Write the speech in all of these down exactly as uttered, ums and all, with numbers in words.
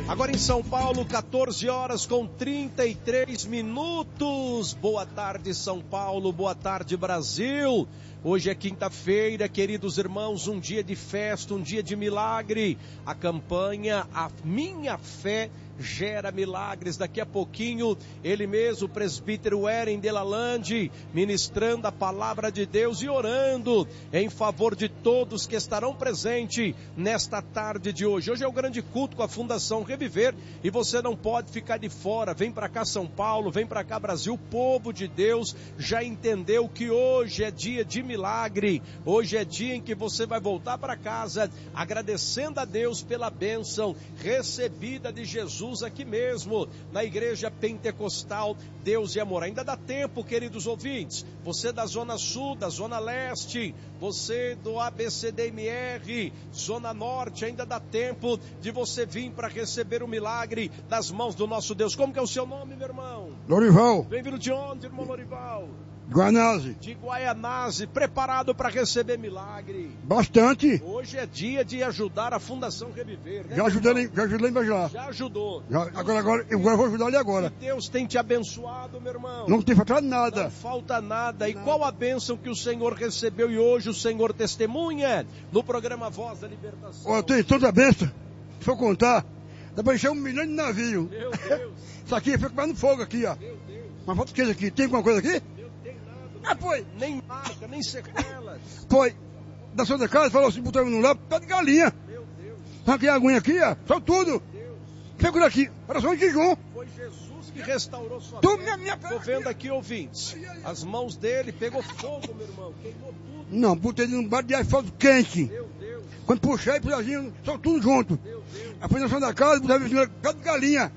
Agora em São Paulo, quatorze horas com trinta e três minutos. Boa tarde, São Paulo. Boa tarde, Brasil. Hoje é quinta-feira, queridos irmãos, um dia de festa, um dia de milagre. A campanha A Minha Fé Gera Milagres. Daqui a pouquinho, ele mesmo, o presbítero Eren Delalande, ministrando a palavra de Deus e orando em favor de todos que estarão presentes nesta tarde de hoje. Hoje é o grande culto com a Fundação Reviver e você não pode ficar de fora. Vem para cá, São Paulo, vem para cá, Brasil. O povo de Deus já entendeu que hoje é dia de milagre. Hoje é dia em que você vai voltar para casa agradecendo a Deus pela bênção recebida de Jesus aqui mesmo, na Igreja Pentecostal Deus e Amor. Ainda dá tempo, queridos ouvintes, você da Zona Sul, da Zona Leste, você do A B C D M R, Zona Norte, ainda dá tempo de você vir para receber o milagre das mãos do nosso Deus. Como que é o seu nome, meu irmão? Lorival. Bem-vindo de onde, irmão Lorival? Guanase. De Guaianazes, preparado para receber milagre? Bastante. Hoje é dia de ajudar a Fundação Reviver, né? Já ajudei, já ajudei mas já. Já ajudou. Já, agora, agora, eu vou ajudar ele agora. E Deus tem te abençoado, meu irmão. Não tem faltado nada. Não falta nada. E nada. Qual a bênção que o Senhor recebeu e hoje o Senhor testemunha no programa Voz da Libertação? Olha, tem tanta bênção. Se eu contar, dá pra encher um milhão de navio. Meu Deus. Isso aqui fica comendo fogo aqui, ó. Meu Deus. Mas falta o que aqui? Tem alguma coisa aqui? Ah, foi. Nem marca, nem sequelas. Foi. Da sua casa, falou assim, botou no lápis, pé de galinha. Meu Deus. Aqui a aguinha aqui, ó. Só tudo. Deus. Fica aqui. Era só um jejum. Foi Jesus que restaurou sua tu, fé. Minha, minha Tô vendo aqui, ouvintes. As mãos dele pegou fogo, meu irmão. Queimou tudo. Não, botei ele num bar de asfalto quente. Meu Deus. Quando puxei, puxadinho, só tudo junto. Meu Deus. A fundação da casa, botei ele pé de galinha.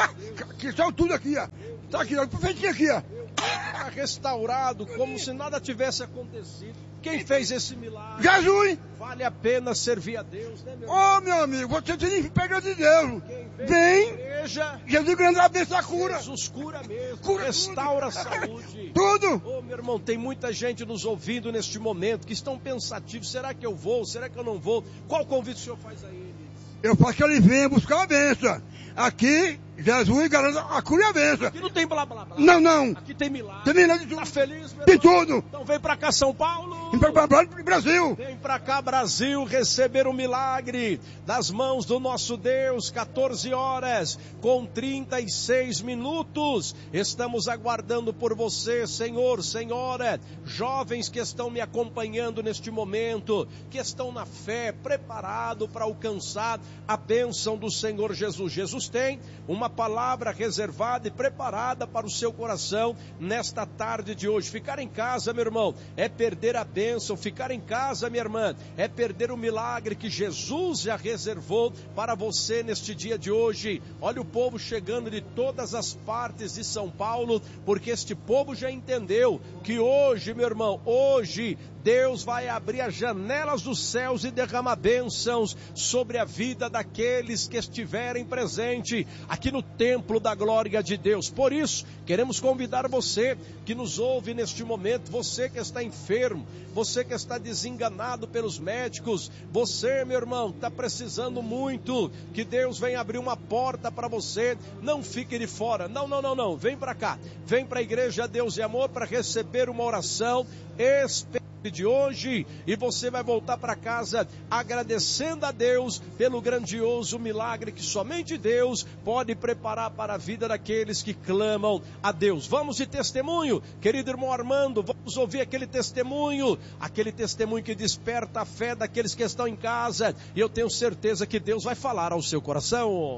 Que saiu tudo aqui, ó. Tá aqui, ó. Feitinho aqui, ó. Está restaurado como se nada tivesse acontecido. Quem fez esse milagre? Jesus! Vale a pena servir a Deus, né, meu Ô, oh, meu amigo, você tem que pegar de Deus. Vem! Igreja, Jesus grande abençoa a cura. Jesus cura mesmo, cura restaura tudo. a saúde. Tudo! Ô, oh, meu irmão, tem muita gente nos ouvindo neste momento que estão pensativos. Será que eu vou? Será que eu não vou? Qual convite o senhor faz a eles? Eu faço que ele venha buscar a benção. Aqui, Jesus garante a cura e a benção. Aqui não tem blá blá blá. Não, não. Aqui tem milagre. Tem milagre de tudo. Tá feliz, meu de irmão? tudo. Então vem pra cá, São Paulo. Vem pra cá, Brasil. Vem pra cá, Brasil, receber o milagre das mãos do nosso Deus. quatorze horas com trinta e seis minutos. Estamos aguardando por você, Senhor, Senhora. Jovens que estão me acompanhando neste momento, que estão na fé, preparado para alcançar a bênção do Senhor Jesus. Jesus tem uma palavra reservada e preparada para o seu coração nesta tarde de hoje. Ficar em casa, meu irmão, é perder a bênção. Ficar em casa, minha irmã, é perder o milagre que Jesus já reservou para você neste dia de hoje. Olha o povo chegando de todas as partes de São Paulo, porque este povo já entendeu que hoje, meu irmão, hoje Deus vai abrir as janelas dos céus e derramar bênçãos sobre a vida daqueles que estiverem presentes aqui no templo da glória de Deus. Por isso, queremos convidar você que nos ouve neste momento, você que está enfermo, você que está desenganado pelos médicos, você, meu irmão, está precisando muito que Deus venha abrir uma porta para você. Não fique de fora, não, não, não, não, vem para cá, vem para a Igreja Deus e Amor para receber uma oração especial de hoje, e você vai voltar para casa agradecendo a Deus pelo grandioso milagre que somente Deus pode preparar para a vida daqueles que clamam a Deus. Vamos de testemunho, querido irmão Armando, vamos ouvir aquele testemunho, aquele testemunho que desperta a fé daqueles que estão em casa, e eu tenho certeza que Deus vai falar ao seu coração.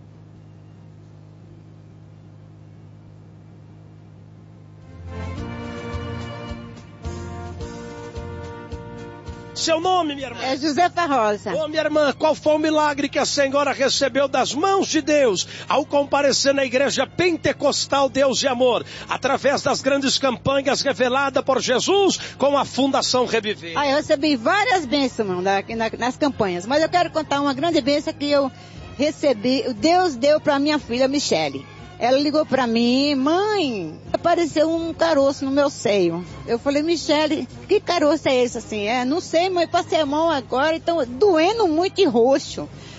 Seu nome, minha irmã? É Josefa Rosa. Ô, minha irmã, qual foi o milagre que a senhora recebeu das mãos de Deus ao comparecer na Igreja Pentecostal Deus e Amor, através das grandes campanhas reveladas por Jesus com a Fundação Reviver? Ah, eu recebi várias bênçãos, irmão, na, na, nas campanhas, mas eu quero contar uma grande bênção que eu recebi. Deus deu para minha filha Michele. Ela ligou para mim, mãe, apareceu um caroço no meu seio. Eu falei, Michele, que caroço é esse assim? É, não sei, mãe, passei a mão agora, então doendo muito e roxo.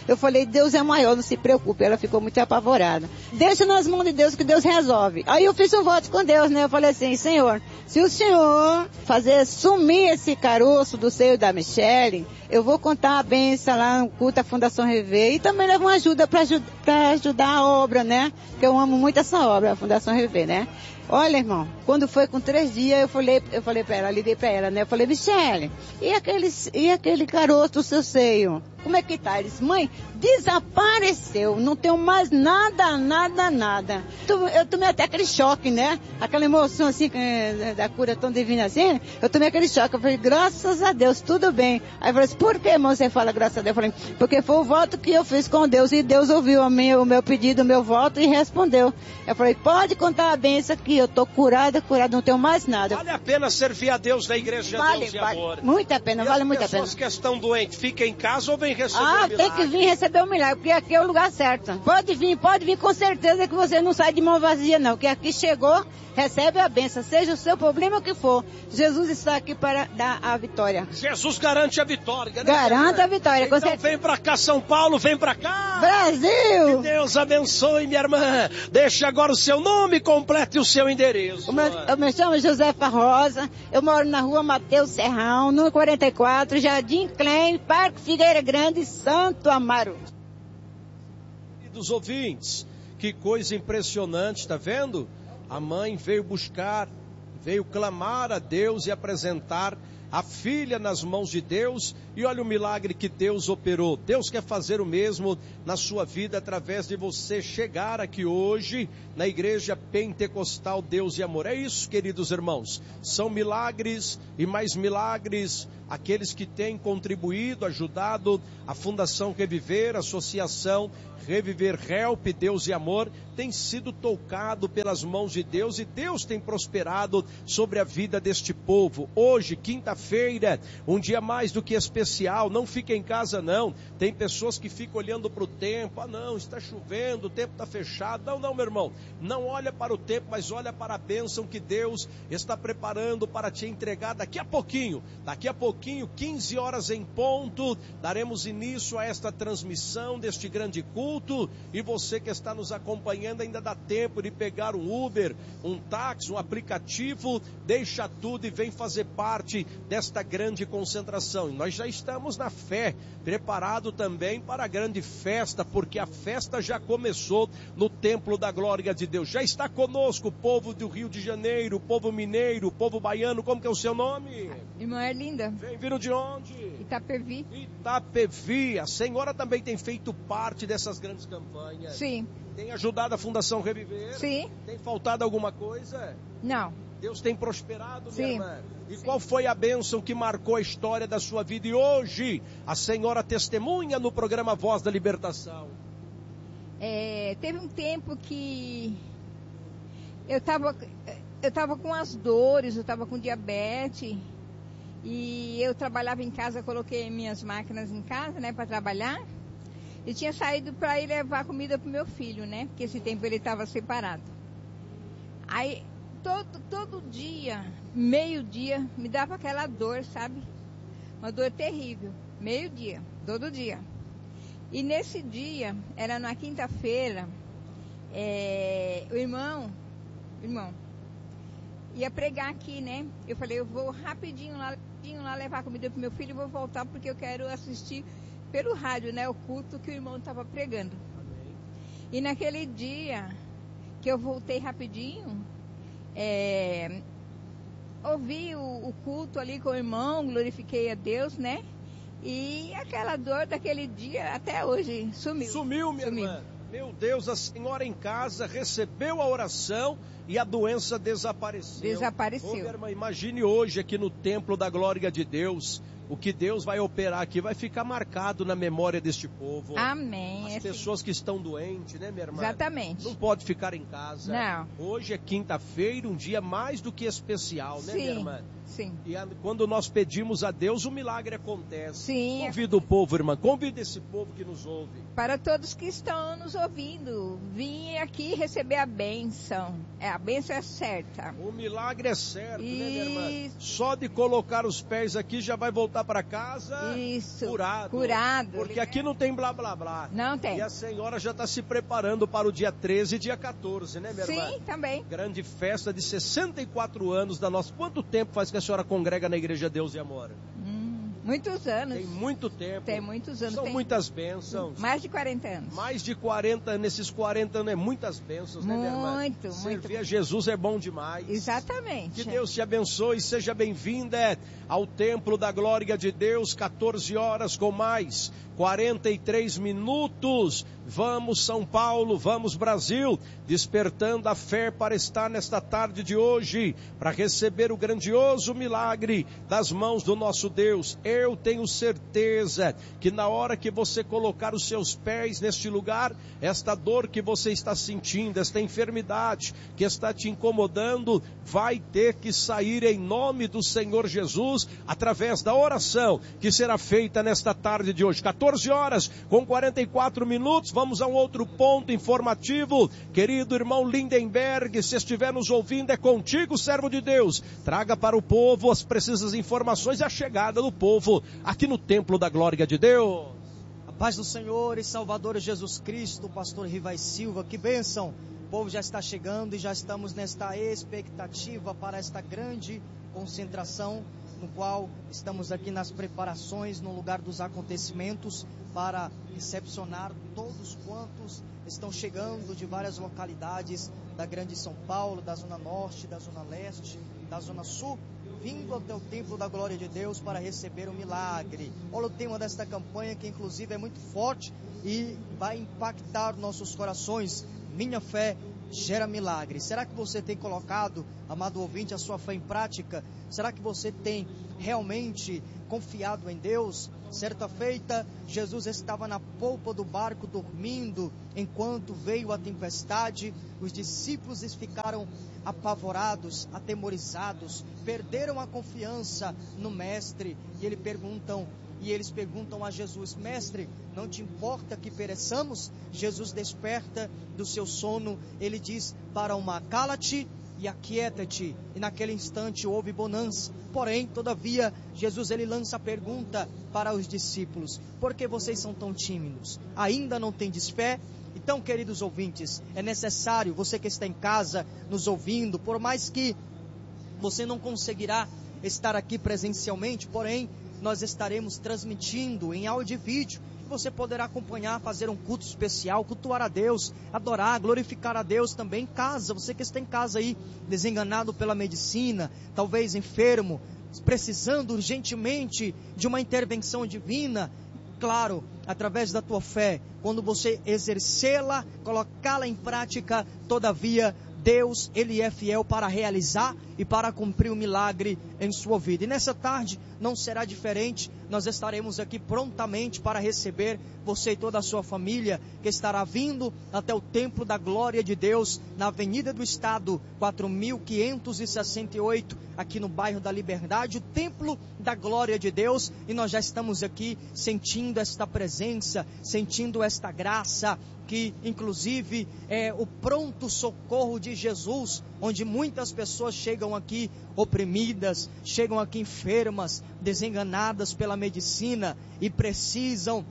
Eu falei, Deus é maior, não se preocupe. Ela ficou muito apavorada. Deixa nas mãos de Deus que Deus resolve. Aí eu fiz um voto com Deus, né? Eu falei assim, Senhor, se o Senhor fazer sumir esse caroço do seio da Michele, eu vou contar a benção lá no culto da Fundação Rever e também levo uma ajuda para ajudar a obra, né? Que eu amo muito essa obra, a Fundação Rever, né? Olha, irmão, quando foi com três dias, eu falei, eu falei para ela, liguei para ela, né? Eu falei, Michele, e aquele, e aquele caroço do seu seio? Como é que tá? Ele disse, mãe, desapareceu, não tenho mais nada, nada, nada. Eu tomei até aquele choque, né? Aquela emoção assim, da cura tão divina assim, eu tomei aquele choque. Eu falei, graças a Deus, tudo bem. Aí eu falei, por que, irmão, você fala graças a Deus? Eu falei, porque foi o voto que eu fiz com Deus e Deus ouviu a minha, o meu pedido, o meu voto e respondeu. Eu falei, pode contar a benção aqui, eu tô curada, curada, não tenho mais nada. Vale a pena servir a Deus na igreja vale, Deus e vale, Amor. Muito a pena, e vale muito a pena. As pessoas que estão doentes, fica em casa ou vem receber ah, o milagre? tem que vir receber o milagre, porque aqui é o lugar certo. Pode vir, pode vir com certeza que você não sai de mão vazia não, que aqui chegou, recebe a benção, seja o seu problema o que for. Jesus está aqui para dar a vitória. Jesus garante a vitória. Né? Garante a vitória, então com certeza. Vem pra cá, São Paulo, vem pra cá. Brasil! Que Deus abençoe, minha irmã. Deixe agora o seu nome completo e o seu endereço. O meu, eu me chamo Josefa Rosa, eu moro na rua Mateus Serrão, número quarenta e quatro, Jardim Klein, Parque Figueira Grande, Santo Amaro. Queridos ouvintes, que coisa impressionante, tá vendo? A mãe veio buscar, veio clamar a Deus e apresentar a filha nas mãos de Deus, e olha o milagre que Deus operou. Deus quer fazer o mesmo na sua vida através de você chegar aqui hoje na Igreja Pentecostal Deus e Amor. É isso, queridos irmãos, são milagres e mais milagres, aqueles que têm contribuído, ajudado a Fundação Reviver, a Associação Reviver Help, Deus e Amor, tem sido tocado pelas mãos de Deus e Deus tem prosperado sobre a vida deste povo. Hoje, quinta-feira, um dia mais do que especial, não fica em casa não, tem pessoas que ficam olhando para o tempo, ah não, está chovendo, o tempo está fechado, não, não meu irmão, não olha para o tempo, mas olha para a bênção que Deus está preparando para te entregar daqui a pouquinho, daqui a pouquinho, quinze horas em ponto, daremos início a esta transmissão deste grande culto. E você que está nos acompanhando, ainda dá tempo de pegar um Uber, um táxi, um aplicativo, deixa tudo e vem fazer parte desta grande concentração. E nós já estamos na fé, preparado também para a grande festa, porque a festa já começou no Templo da Glória de Deus. Já está conosco o povo do Rio de Janeiro, o povo mineiro, o povo baiano. Como que é o seu nome? Irmã Erlinda. Vem vindo de onde? Itapevi. Itapevi. A senhora também tem feito parte dessas grandes campanhas. Sim. Tem ajudado a Fundação Reviver? Sim. Tem faltado alguma coisa? Não. Deus tem prosperado, minha Sim. irmã? E Sim. qual foi a bênção que marcou a história da sua vida? E hoje a senhora testemunha no programa Voz da Libertação. É, teve um tempo que eu estava eu tava com as dores, eu estava com diabetes e eu trabalhava em casa, coloquei minhas máquinas em casa, né, para trabalhar. E tinha saído para ir levar comida pro meu filho, né? Porque esse tempo ele estava separado. Aí, todo, todo dia, meio-dia, me dava aquela dor, sabe? Uma dor terrível. Meio-dia, todo dia. E nesse dia, era na quinta-feira, é, o irmão, o irmão, ia pregar aqui, né? Eu falei, eu vou rapidinho lá, rapidinho lá levar comida pro meu filho e vou voltar porque eu quero assistir pelo rádio, né, o culto que o irmão estava pregando. Amém. E naquele dia que eu voltei rapidinho, é, ouvi o, o culto ali com o irmão, glorifiquei a Deus, né? E aquela dor daquele dia até hoje sumiu. Sumiu, minha sumiu. irmã. Meu Deus, a senhora em casa recebeu a oração e a doença desapareceu. Desapareceu. Ô, minha irmã, imagine hoje aqui no Templo da Glória de Deus. O que Deus vai operar aqui vai ficar marcado na memória deste povo. Amém. As é pessoas assim. que estão doentes, né, minha irmã? Exatamente. Não pode ficar em casa. Não. Hoje é quinta-feira, um dia mais do que especial, né, Sim. minha irmã? Sim. E a, quando nós pedimos a Deus, o milagre acontece. Sim. Convida o povo, irmã. Convida esse povo que nos ouve. Para todos que estão nos ouvindo, vim aqui receber a bênção. É, a bênção é certa. O milagre é certo, E... né, minha irmã? Só de colocar os pés aqui já vai voltar voltar para casa Isso, curado. curado. Porque aqui não tem blá blá blá. Não tem. E a senhora já está se preparando para o dia treze e dia quatorze, né, minha Sim, irmã? Sim, também. Grande festa de sessenta e quatro anos da nossa... Quanto tempo faz que a senhora congrega na Igreja Deus e Amor? Hum, muitos anos. Tem muito tempo. Tem muitos anos. São tem... muitas bênçãos. Mais de quarenta anos. Mais de quarenta, nesses quarenta anos é muitas bênçãos, né, minha irmã? Muito, muito. Servir a Jesus é bom demais. Exatamente. Que Deus te abençoe, seja bem-vinda ao Templo da Glória de Deus, quatorze horas com mais quarenta e três minutos. Vamos São Paulo, vamos Brasil, despertando a fé para estar nesta tarde de hoje, para receber o grandioso milagre das mãos do nosso Deus. Eu tenho certeza que na hora que você colocar os seus pés neste lugar, esta dor que você está sentindo, esta enfermidade que está te incomodando, vai ter que sair em nome do Senhor Jesus, através da oração que será feita nesta tarde de hoje. quatorze horas com quarenta e quatro minutos, vamos a um outro ponto informativo. Querido irmão Lindenberg, se estiver nos ouvindo, é contigo, servo de Deus. Traga para o povo as precisas informações e a chegada do povo aqui no Templo da Glória de Deus. A paz do Senhor e Salvador Jesus Cristo, pastor Rivai Silva, que bênção. O povo já está chegando e já estamos nesta expectativa para esta grande concentração, no qual estamos aqui nas preparações, no lugar dos acontecimentos, para recepcionar todos quantos estão chegando de várias localidades da grande São Paulo, da Zona Norte, da Zona Leste, da Zona Sul, vindo até o Templo da Glória de Deus para receber o milagre. Olha o tema desta campanha, que inclusive é muito forte e vai impactar nossos corações. Minha fé gera milagre. Será que você tem colocado, amado ouvinte, a sua fé em prática? Será que você tem realmente confiado em Deus? Certa feita, Jesus estava na polpa do barco dormindo, enquanto veio a tempestade. Os discípulos ficaram apavorados, atemorizados, perderam a confiança no Mestre, e eles perguntam, e eles perguntam a Jesus: Mestre, não te importa que pereçamos? Jesus desperta do seu sono, ele diz para o mar: cala-te e aquieta-te. E naquele instante houve bonança. Porém, todavia, Jesus ele lança a pergunta para os discípulos: por que vocês são tão tímidos? Ainda não tendes fé? Então, queridos ouvintes, é necessário, você que está em casa nos ouvindo, por mais que você não conseguirá estar aqui presencialmente, porém, nós estaremos transmitindo em áudio e vídeo. Você poderá acompanhar, fazer um culto especial, cultuar a Deus, adorar, glorificar a Deus também em casa. Você que está em casa aí, desenganado pela medicina, talvez enfermo, precisando urgentemente de uma intervenção divina, claro, através da tua fé, quando você exercê-la, colocá-la em prática, todavia, Deus, Ele é fiel para realizar e para cumprir o milagre em sua vida. E nessa tarde não será diferente. Nós estaremos aqui prontamente para receber você e toda a sua família, que estará vindo até o Templo da Glória de Deus, na Avenida do Estado, quatro mil quinhentos e sessenta e oito, aqui no bairro da Liberdade, o Templo da Glória de Deus. E nós já estamos aqui sentindo esta presença, sentindo esta graça, que inclusive é o pronto socorro de Jesus, onde muitas pessoas chegam aqui oprimidas, chegam aqui enfermas, desenganadas pela medicina e precisam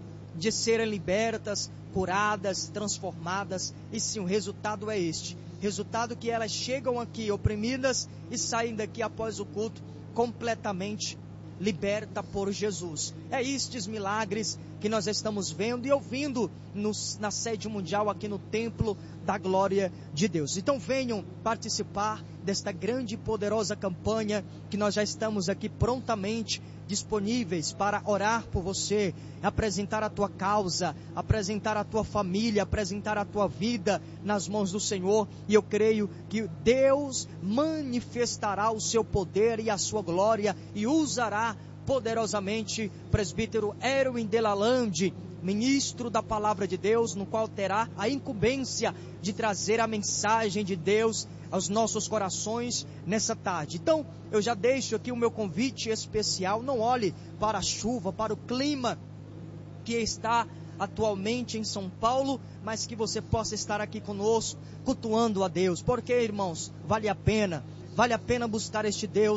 de serem libertas, curadas, transformadas. E sim, o resultado é este, resultado que elas chegam aqui oprimidas e saem daqui após o culto completamente liberta por Jesus. É estes milagres que nós estamos vendo e ouvindo nos, na sede mundial aqui no Templo da Glória de Deus. Então venham participar desta grande e poderosa campanha, que nós já estamos aqui prontamente disponíveis para orar por você, apresentar a tua causa, apresentar a tua família, apresentar a tua vida nas mãos do Senhor. E eu creio que Deus manifestará o seu poder e a sua glória e usará poderosamente presbítero Erwin Delalande, ministro da Palavra de Deus, no qual terá a incumbência de trazer a mensagem de Deus aos nossos corações nessa tarde. Então, eu já deixo aqui o meu convite especial. Não olhe para a chuva, para o clima que está atualmente em São Paulo, mas que você possa estar aqui conosco, cultuando a Deus. Porque, irmãos, vale a pena, vale a pena buscar este Deus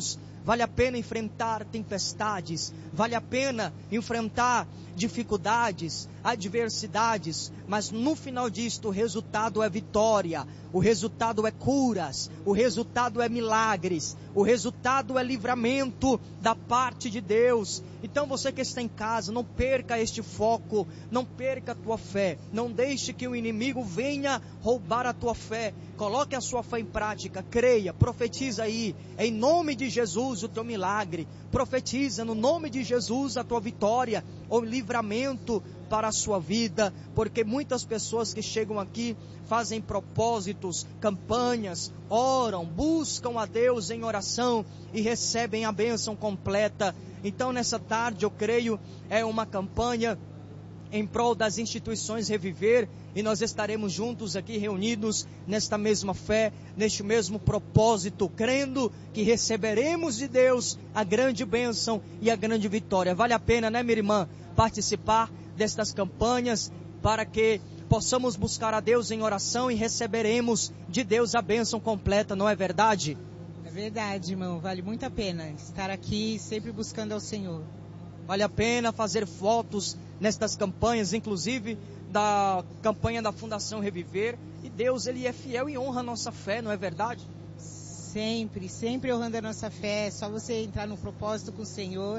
vale a pena enfrentar tempestades, vale a pena enfrentar dificuldades, adversidades, mas no final disto o resultado é vitória, o resultado é curas, o resultado é milagres, o resultado é livramento da parte de Deus. Então você que está em casa, não perca este foco, não perca a tua fé, não deixe que o inimigo venha roubar a tua fé. Coloque a sua fé em prática, creia, profetiza aí, em nome de Jesus o teu milagre, profetiza no nome de Jesus a tua vitória, o livramento para a sua vida, porque muitas pessoas que chegam aqui fazem propósitos, campanhas, oram, buscam a Deus em oração e recebem a bênção completa. Então nessa tarde eu creio é uma campanha em prol das instituições Reviver, e nós estaremos juntos aqui reunidos nesta mesma fé, neste mesmo propósito, crendo que receberemos de Deus a grande bênção e a grande vitória. Vale a pena, né, minha irmã, participar destas campanhas para que possamos buscar a Deus em oração e receberemos de Deus a bênção completa, não é verdade? É verdade, irmão, vale muito a pena estar aqui sempre buscando ao Senhor. Vale a pena fazer fotos nestas campanhas, inclusive da campanha da Fundação Reviver, e Deus, Ele é fiel e honra a nossa fé, não é verdade? Sempre, sempre honrando a nossa fé, é só você entrar no propósito com o Senhor,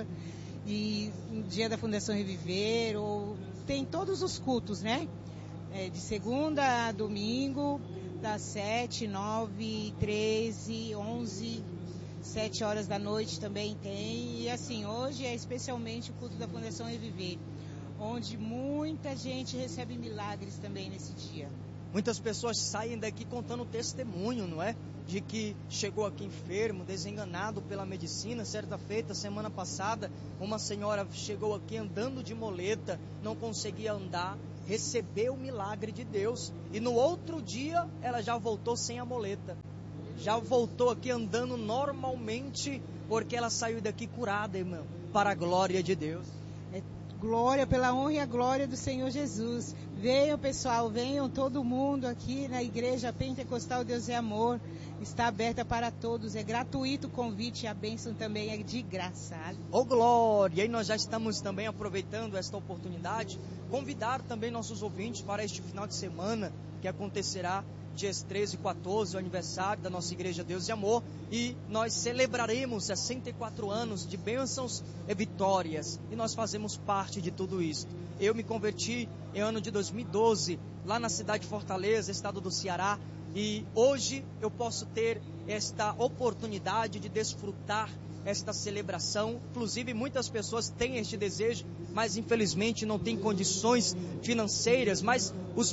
e no dia da Fundação Reviver, ou tem todos os cultos, né? É, de segunda a domingo, das sete, nove, treze, onze, sete horas da noite também tem, e assim, hoje é especialmente o culto da Fundação Reviver, onde muita gente recebe milagres também nesse dia. Muitas pessoas saem daqui contando testemunho, não é? De que chegou aqui enfermo, desenganado pela medicina. Certa feita, semana passada, uma senhora chegou aqui andando de muleta, não conseguia andar, recebeu o milagre de Deus, e no outro dia ela já voltou sem a muleta. Já voltou aqui andando normalmente, porque ela saiu daqui curada, irmão, para a glória de Deus. É glória, pela honra e a glória do Senhor Jesus. Venham, pessoal, venham todo mundo aqui na Igreja Pentecostal Deus é Amor. Está aberta para todos, é gratuito o convite, a bênção também é de graça. Ô glória! E nós já estamos também aproveitando esta oportunidade, convidar também nossos ouvintes para este final de semana, que acontecerá dias treze e quatorze, o aniversário da nossa Igreja Deus e Amor, e nós celebraremos sessenta e quatro anos de bênçãos e vitórias, e nós fazemos parte de tudo isso. Eu me converti em ano de dois mil e doze, lá na cidade de Fortaleza, estado do Ceará, e hoje eu posso ter esta oportunidade de desfrutar esta celebração. Inclusive muitas pessoas têm este desejo, mas infelizmente não têm condições financeiras, mas os,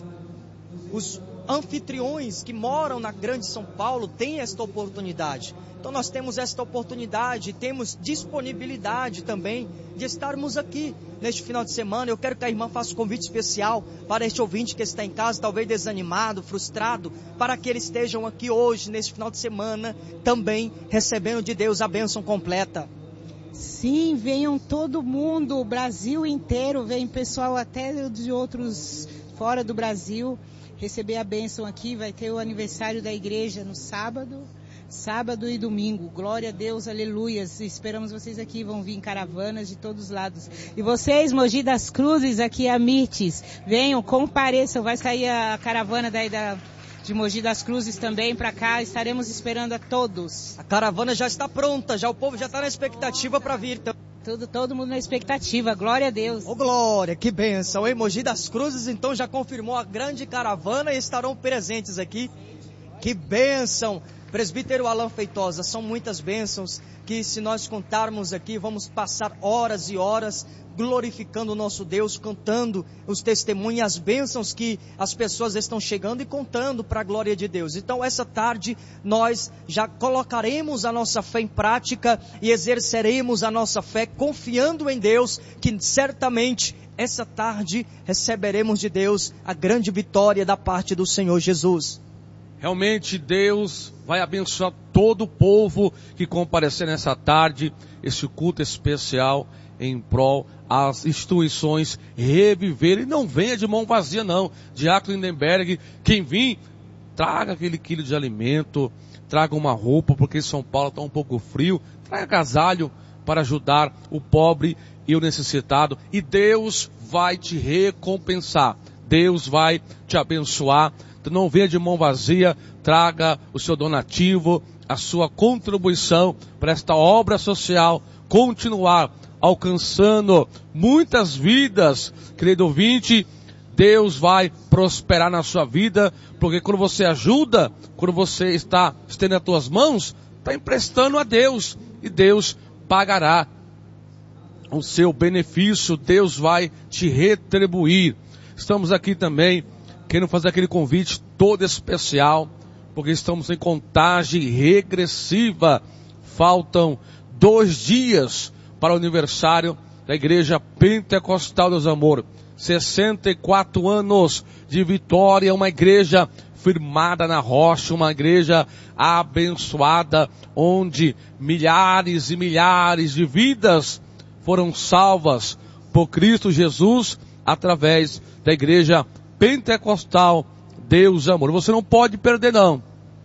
os anfitriões que moram na grande São Paulo têm esta oportunidade. Então nós temos esta oportunidade, temos disponibilidade também de estarmos aqui neste final de semana. Eu quero que a irmã faça um convite especial para este ouvinte que está em casa, talvez desanimado, frustrado, para que eles estejam aqui hoje, neste final de semana, também recebendo de Deus a bênção completa. Sim, venham todo mundo, o Brasil inteiro, vem pessoal até de outros fora do Brasil receber a bênção aqui. Vai ter o aniversário da igreja no sábado, sábado e domingo. Glória a Deus, aleluias. Esperamos vocês aqui, vão vir caravanas de todos os lados. E vocês, Mogi das Cruzes, aqui a Mirtes, venham, compareçam, vai sair a caravana daí da, de Mogi das Cruzes também para cá, estaremos esperando a todos. A caravana já está pronta, já o povo já está na expectativa para vir. Então. Tudo, todo mundo na expectativa, glória a Deus. Oh, glória, que bênção, hein? Mogi das Cruzes, então, já confirmou a grande caravana e estarão presentes aqui. Que bênção! Presbítero Alan Feitosa, são muitas bênçãos que, se nós contarmos aqui, vamos passar horas e horas glorificando o nosso Deus, cantando os testemunhos, as bênçãos que as pessoas estão chegando e contando para a glória de Deus. Então, essa tarde, nós já colocaremos a nossa fé em prática e exerceremos a nossa fé confiando em Deus, que certamente essa tarde receberemos de Deus a grande vitória da parte do Senhor Jesus. Realmente Deus vai abençoar todo o povo que comparecer nessa tarde, esse culto especial em prol às instituições Reviver. E não venha de mão vazia não. Diácono Lindenberg, quem vir, traga aquele quilo de alimento, traga uma roupa, porque em São Paulo está um pouco frio, traga agasalho para ajudar o pobre e o necessitado, e Deus vai te recompensar, Deus vai te abençoar. Então não venha de mão vazia, traga o seu donativo, a sua contribuição para esta obra social continuar alcançando muitas vidas. Querido ouvinte, Deus vai prosperar na sua vida, porque quando você ajuda, quando você está estendendo as tuas mãos, está emprestando a Deus, e Deus pagará o seu benefício, Deus vai te retribuir. Estamos aqui também querendo fazer aquele convite todo especial, porque estamos em contagem regressiva. Faltam dois dias para o aniversário da Igreja Pentecostal Deus Amor. sessenta e quatro anos de vitória, uma igreja firmada na rocha, uma igreja abençoada, onde milhares e milhares de vidas foram salvas por Cristo Jesus através da Igreja Pentecostal Deus Amor. Você não pode perder não.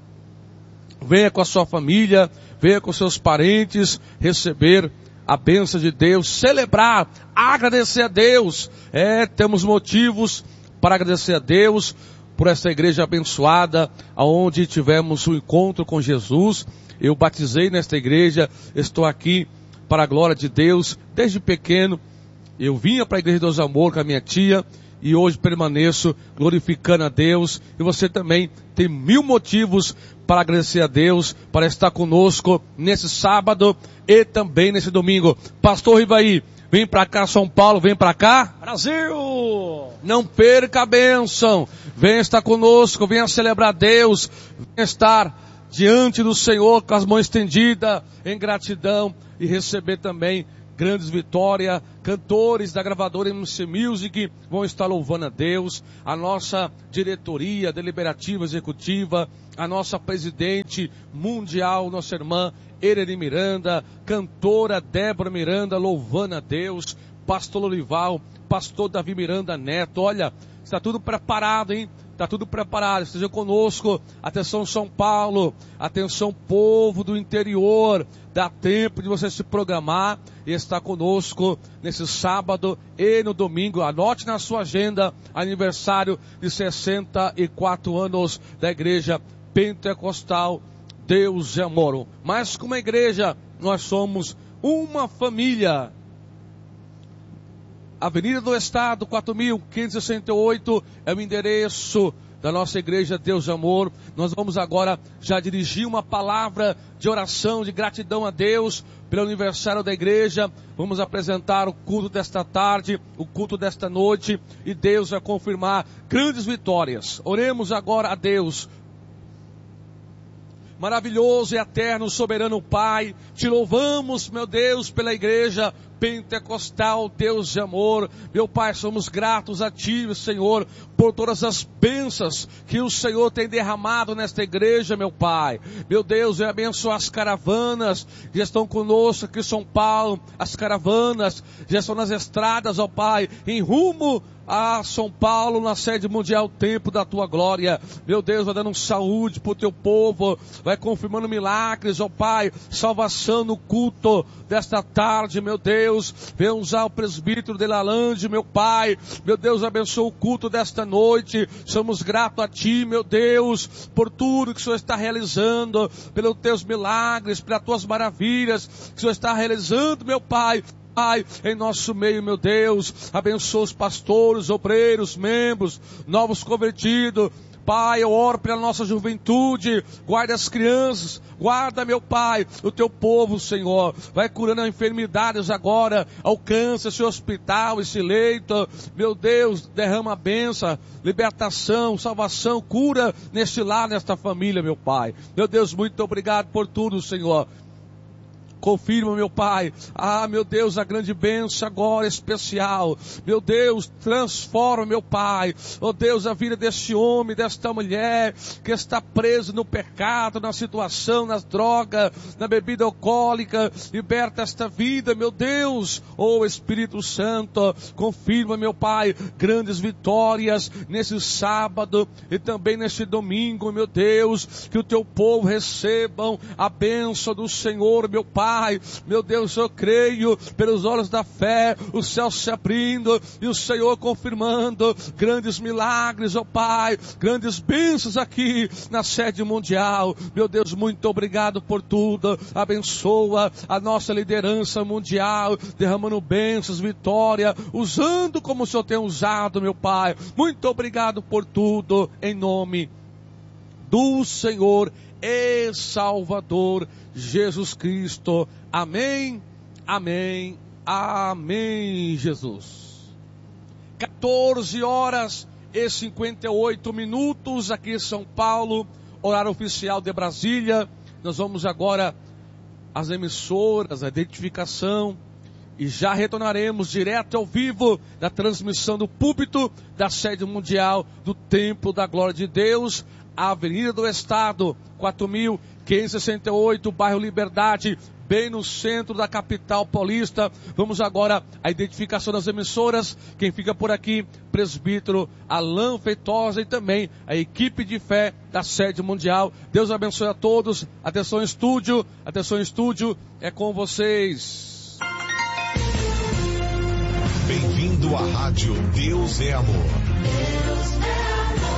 Venha com a sua família, venha com seus parentes receber a bênção de Deus, celebrar, agradecer a Deus. É, temos motivos para agradecer a Deus por essa igreja abençoada, aonde tivemos um encontro com Jesus. Eu batizei nesta igreja, estou aqui para a glória de Deus. Desde pequeno, eu vinha para a Igreja Deus Amor com a minha tia, e hoje permaneço glorificando a Deus. E você também tem mil motivos para agradecer a Deus, para estar conosco nesse sábado e também nesse domingo. Pastor Rivaí, vem para cá, São Paulo, vem para cá. Brasil! Não perca a bênção. Venha estar conosco, venha celebrar a Deus, venha estar diante do Senhor com as mãos estendidas em gratidão e receber também grandes vitórias. Cantores da gravadora M C Music vão estar louvando a Deus. A nossa diretoria deliberativa executiva, a nossa presidente mundial, nossa irmã Ereli Miranda, cantora Débora Miranda louvando a Deus, pastor Lorival, pastor Davi Miranda Neto. Olha, está tudo preparado, hein? Está tudo preparado, esteja conosco. Atenção São Paulo, atenção povo do interior, dá tempo de você se programar e estar conosco nesse sábado e no domingo. Anote na sua agenda, aniversário de sessenta e quatro anos da Igreja Pentecostal Deus é Amor. Mas como igreja, nós somos uma família. Avenida do Estado, quatro mil quinhentos e sessenta e oito, é o endereço da nossa igreja Deus de Amor. Nós vamos agora já dirigir uma palavra de oração, de gratidão a Deus pelo aniversário da igreja. Vamos apresentar o culto desta tarde, o culto desta noite, e Deus vai confirmar grandes vitórias. Oremos agora a Deus. Maravilhoso e eterno, soberano Pai, te louvamos, meu Deus, pela igreja Pentecostal Deus de Amor. Meu Pai, somos gratos a Ti, Senhor, por todas as bênçãos que o Senhor tem derramado nesta igreja, meu Pai. Meu Deus, eu abençoo as caravanas que estão conosco aqui em São Paulo, as caravanas já estão nas estradas, ó Pai, em rumo a São Paulo, na sede mundial, tempo da Tua glória. Meu Deus, vai dando saúde para o Teu povo, vai confirmando milagres, ó Pai, salvação no culto desta tarde, meu Deus. Vem usar o presbítero de Lalande, meu Pai. Meu Deus, abençoa o culto desta noite. Somos gratos a Ti, meu Deus, por tudo que o Senhor está realizando, pelos Teus milagres, pelas Tuas maravilhas que o Senhor está realizando, meu Pai. Pai, em nosso meio, meu Deus, abençoa os pastores, obreiros, membros, novos convertidos. Pai, eu oro pela nossa juventude, guarda as crianças, guarda, meu Pai, o Teu povo, Senhor. Vai curando as enfermidades agora, alcança esse hospital, esse leito. Meu Deus, derrama a bênção, libertação, salvação, cura neste lar, nesta família, meu Pai. Meu Deus, muito obrigado por tudo, Senhor. Confirma, meu Pai, ah, meu Deus, a grande bênção agora especial. Meu Deus, transforma, meu Pai, oh Deus, a vida deste homem, desta mulher que está preso no pecado, na situação, nas drogas, na bebida alcoólica. Liberta esta vida, meu Deus, oh Espírito Santo, confirma, meu Pai, grandes vitórias nesse sábado e também neste domingo, meu Deus, que o Teu povo recebam a bênção do Senhor, meu Pai. Pai. Meu Deus, eu creio, pelos olhos da fé, o céu se abrindo e o Senhor confirmando grandes milagres, ó Pai, grandes bênçãos aqui na sede mundial. Meu Deus, muito obrigado por tudo. Abençoa a nossa liderança mundial, derramando bênçãos, vitória, usando como o Senhor tem usado, meu Pai. Muito obrigado por tudo, em nome do Senhor e Salvador Jesus Cristo. Amém, amém, amém, Jesus. quatorze horas e cinquenta e oito minutos aqui em São Paulo, horário oficial de Brasília. Nós vamos agora às emissoras, a identificação, e já retornaremos direto ao vivo da transmissão do púlpito da sede mundial do Templo da Glória de Deus, Avenida do Estado, quatro mil quinhentos e sessenta e oito, bairro Liberdade, bem no centro da capital paulista. Vamos agora à identificação das emissoras. Quem fica por aqui, presbítero Alain Feitosa e também a equipe de fé da sede mundial. Deus abençoe a todos. Atenção estúdio, atenção estúdio, é com vocês. Bem-vindo à rádio Deus é Amor. Deus é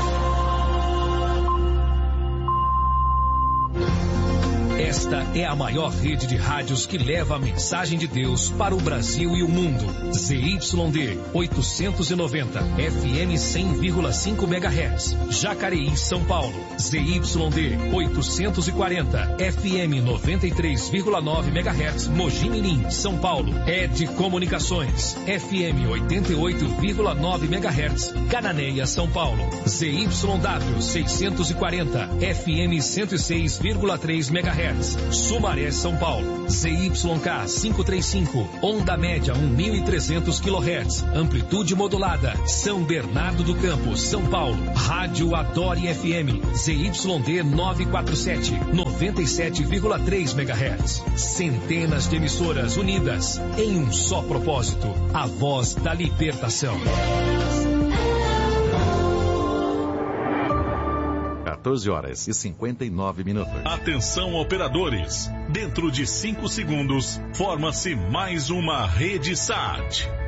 Esta é a maior rede de rádios que leva a mensagem de Deus para o Brasil e o mundo. Z Y D oitocentos e noventa, F M cem vírgula cinco megahertz, Jacareí, São Paulo. Z Y D oitocentos e quarenta, F M noventa e três vírgula nove megahertz, Mogi Mirim, São Paulo. Ed Comunicações, F M oitenta e oito vírgula nove megahertz, Cananéia, São Paulo. Z Y W seiscentos e quarenta, F M cento e seis vírgula três megahertz, Sumaré, São Paulo. Z Y K quinhentos e trinta e cinco, onda média mil e trezentos quilohertz, amplitude modulada, São Bernardo do Campo, São Paulo. Rádio Adore F M, Z Y D novecentos e quarenta e sete, noventa e sete vírgula três megahertz. Centenas de emissoras unidas em um só propósito, a voz da libertação. quatorze horas e cinquenta e nove minutos. Atenção, operadores. Dentro de cinco segundos, forma-se mais uma rede S A T.